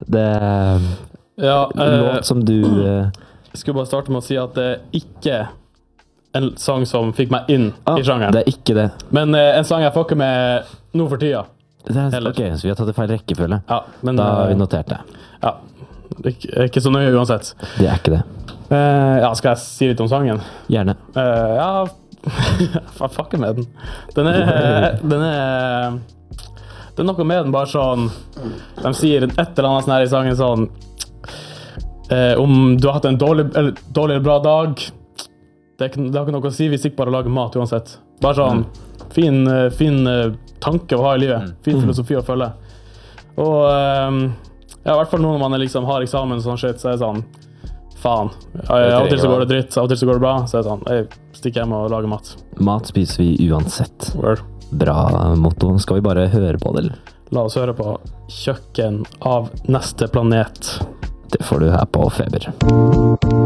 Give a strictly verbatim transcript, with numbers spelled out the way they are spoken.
Det er Ja, en eh, låt som du eh, jeg skulle bare starte med å si at det er ikke en sang som fikk meg inn ah, i sjangeren. Det er ikke det. Men eh, en sang jeg fucker med nå for tida. det er, Heller. Ok, så vi har tatt det feil rekkefølge. Ja, men Da har vi eh, notert det. ja, det er ikke- er ikke så nøye uansett. Det er ikke det. Eh, ja, skal jeg si litt om sangen? Gjerne. Eh, ja, jeg fucker med den. Den er, den er, det er noe med den bare sånn, de sier et eller annet sånn her i sangen sånn, eh, om du har hatt en dårlig, eller, dårlig eller bra dag, det, er ikke, det har ikke noe å si, vi stikker bare å lage mat uansett. Bare sånn, fin, eh, fin eh, tanke å ha i livet, fin filosofi å følge. Og eh, ja, i hvert fall når man er liksom har eksamen og sånn shit, så er det sånn, faen. Av og til så går det dritt, av og til så går det bra, så er det sånn, jeg stikker hjem og lager mat. Mat spiser vi uansett. Word. Bra motto. Skal vi bare høre på det, eller? La oss høre på Kjøkken av neste planet. Det får du her på Feber.